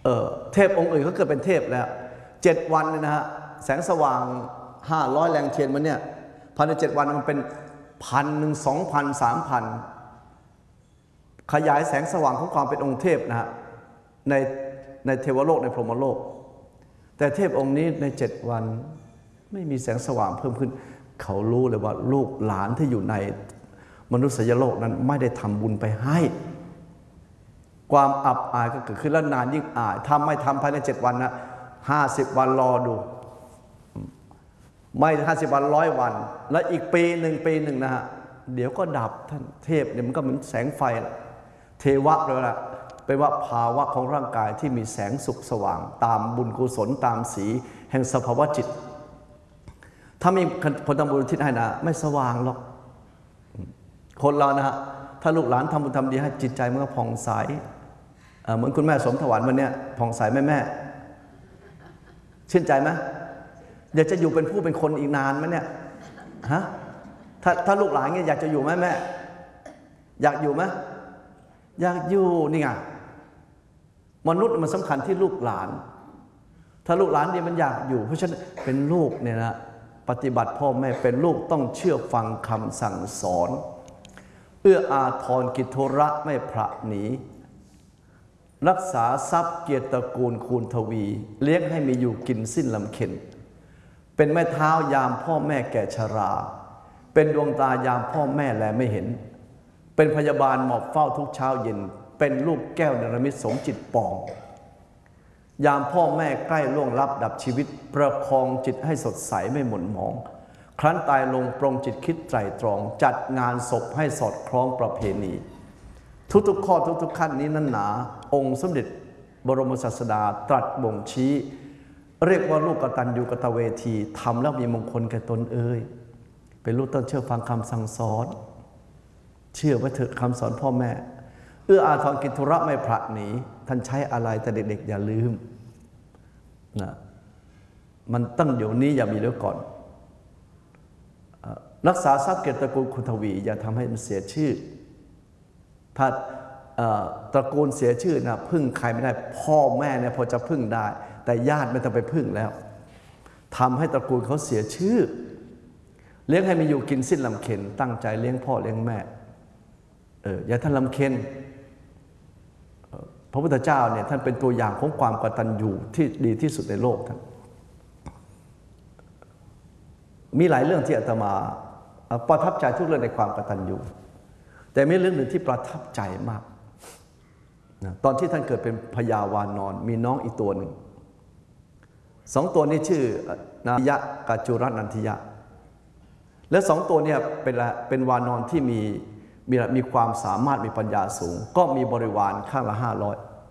เทพองค์อื่นเขาเกิดเป็นเทพแล้ว7 วันเนี่ยนะฮะแสงสว่าง500แรงเทียนมันเนี่ยภายใน7 วันมันเป็น1,000 2,000 3,000ขยายแสงสว่างของความเป็นองค์เทพนะฮะในเทวโลกในพรหมโลกแต่เทพองค์นี้ใน7 วันไม่มีแสงสว่างเพิ่มขึ้นเขารู้เลยว่าลูกหลานที่อยู่ในมนุษยโลกนั้นไม่ได้ทำบุญไปให้ความอับอายก็เกิดขึ้นแล้วนานยิ่งอายทำไม่ทำภายใน7 วันนะ50 วันรอดูไม่50 วัน100 วันและอีกปีหนึ่งนะฮะเดี๋ยวก็ดับท่านเทพเนี่ยมันก็เหมือนแสงไฟละเทวะเลยละเป็นว่าภาวะของร่างกายที่มีแสงสุขสว่างตามบุญกุศลตามสีแห่งสภาวะจิตถ้ามีคนทำบุญทิศให้นะไม่สว่างหรอกคนเรานะฮะถ้าลูกหลานทำบุญทำดีให้จิตใจมันก็ผ่องใสเหมือนคุณแม่สมถวันวันนี้ผ่องใสแม่ชื่นใจไหมอยากจะอยู่เป็นผู้เป็นคนอีกนานไหมเนี่ยฮะถ้าลูกหลานเนี่ยอยากจะอยู่ไหมแม่อยากอยู่ไหมอยากอยู่นี่ไงมนุษย์มันสำคัญที่ลูกหลานถ้าลูกหลานเนี่ยมันอยากอยู่เพราะฉะนั้นเป็นลูกเนี่ยนะปฏิบัติพ่อแม่เป็นลูกต้องเชื่อฟังคำสั่งสอนเอื้ออาทรกิจธุระไม่พระหนีรักษาทรัพย์เกียรติตระกูลคูณทวีเลี้ยงให้มีอยู่กินสิ้นลำเค็ญเป็นแม่เท้ายามพ่อแม่แก่ชราเป็นดวงตายามพ่อแม่แลไม่เห็นเป็นพยาบาลหมอบเฝ้าทุกเช้าเย็นเป็นลูกแก้วเนรมิตสมจิตปองยามพ่อแม่ใกล้ล่วงลับดับชีวิตประคองจิตให้สดใสไม่หม่นหมองครั้นตายลงปรงจิตคิดไตร่ตรองจัดงานศพให้สอดคล้องประเพณีทุกๆข้อทุกๆขั้นนี้นั้นหนาองค์สมเด็จบรมศาสดาตรัสบ่งชี้เรียกว่าลูกกตัญญูกตเวทีทำแล้วมีมงคลแก่ตนเป็นลูกต้องเชื่อฟังคำสั่งสอนเชื่อไว้เถอะคำสอนพ่อแม่เอื้ออาทรกิจธุระไม่พระหนีท่านใช้อะไรแต่เด็กๆอย่าลืมนะมันตั้งเดี๋ยวนี้อย่ามีเดี๋ยวก่อนรักษาทรัพย์เกียรติตระกูลคุณทวีอย่าทำให้มันเสียชื่อถ้าตระกูลเสียชื่อนะพึ่งใครไม่ได้พ่อแม่เนี่ยพอจะพึ่งได้แต่ญาติไม่ต้องไปพึ่งแล้วทำให้ตระกูลเขาเสียชื่อเลี้ยงให้มีอยู่กินสิ้นลำเค็ญตั้งใจเลี้ยงพ่อเลี้ยงแม่อย่าท่านลำเค็ญพระพุทธเจ้าเนี่ยท่านเป็นตัวอย่างของความกตัญญูที่ดีที่สุดในโลกท่านมีหลายเรื่องที่อาตมาประทับใจทุกเรื่องในความกตัญญูแต่มีเรื่องหนึ่งที่ประทับใจมากตอนที่ท่านเกิดเป็นพญาวานอนมีน้องอีกตัวหนึ่ง2 ตัวนี้ชื่อนาทิยะกับจุรนันทิยะและ2 ตัวเนี่ยเป็นวานอนที่มีความสามารถมีปัญญาสูงก็มีบริวารข้างละ500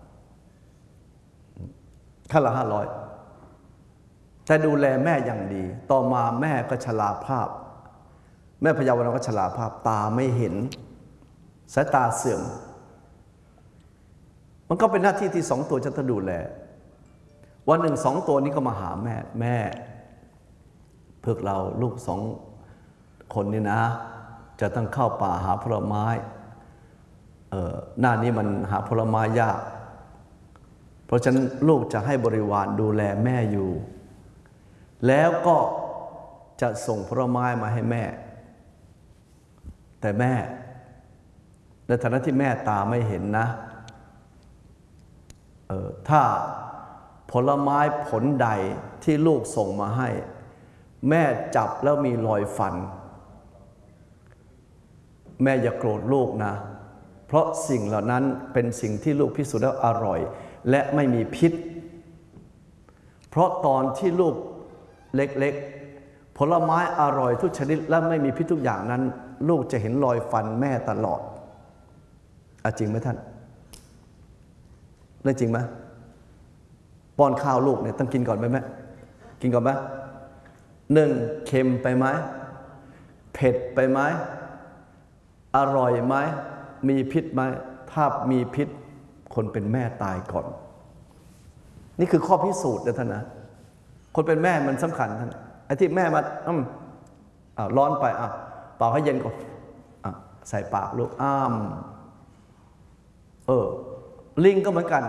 แต่ดูแลแม่อย่างดีต่อมาแม่ก็ชราภาพแม่พญาวานอนก็ชราภาพตาไม่เห็นสายตาเสื่อมมันก็เป็นหน้าที่ที่2 ตัวจะต้องดูแลวันหนึ่ง2 ตัวนี้ก็มาหาแม่พวกเราลูก2 คนนี่นะจะต้องเข้าป่าหาผลไม้หน้านี้มันหาผลไม้ยากเพราะฉะนั้นลูกจะให้บริวารดูแลแม่อยู่แล้วก็จะส่งผลไม้มาให้แม่แต่แม่ในฐานะที่แม่ตาไม่เห็นนะถ้าผลไม้ผลใดที่ลูกส่งมาให้แม่จับแล้วมีรอยฟันแม่อย่าโกรธลูกนะเพราะสิ่งเหล่านั้นเป็นสิ่งที่ลูกพิสูจน์แล้วอร่อยและไม่มีพิษเพราะตอนที่ลูกเล็กๆผลไม้อร่อยทุกชนิดและไม่มีพิษทุกอย่างนั้นลูกจะเห็นรอยฟันแม่ตลอดจริงไหมท่านได้จริงไหมป้อนข้าวลูกเนี่ยต้องกินก่อนไหมแม่กินก่อนไหม1เค็มไปไหมเผ็ดไปไหมอร่อยไหมมีพิษไหมถ้ามีพิษคนเป็นแม่ตายก่อนนี่คือข้อพิสูจน์นะท่านนะคนเป็นแม่มันสำคัญท่านไอ้ที่แม่มาร้อนไปเป่าให้เย็นก่อนใส่ปากลูกลิงก็เหมือนกัน